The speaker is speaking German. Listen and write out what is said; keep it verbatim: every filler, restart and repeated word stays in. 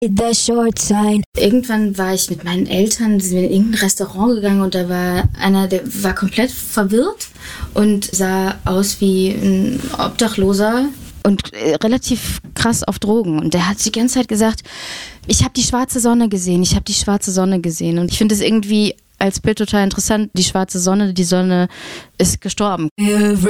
The short sign. Irgendwann war ich mit meinen Eltern, sind wir in irgendein Restaurant gegangen und da war einer, der war komplett verwirrt und sah aus wie ein Obdachloser und relativ krass auf Drogen. Und der hat die ganze Zeit gesagt, ich habe die schwarze Sonne gesehen, ich habe die schwarze Sonne gesehen. Und ich finde es irgendwie als Bild total interessant, die schwarze Sonne, die Sonne ist gestorben.